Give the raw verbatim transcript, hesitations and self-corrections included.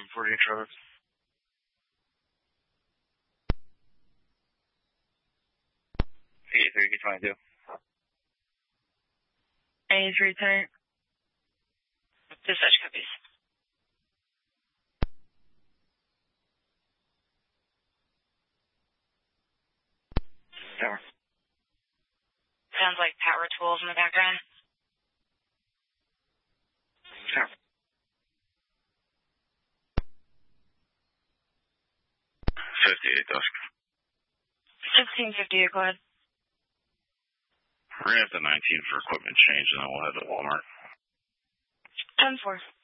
forty-eight Travis. eighty-three twenty-two. eighty-three ten. Dispatch copies. Tower. Sounds like power tools in the background. Tower. fifty-eight dusk. fifteen fifty, go ahead. We're going to have the nineteen for equipment change, and then we'll head to Walmart. ten four.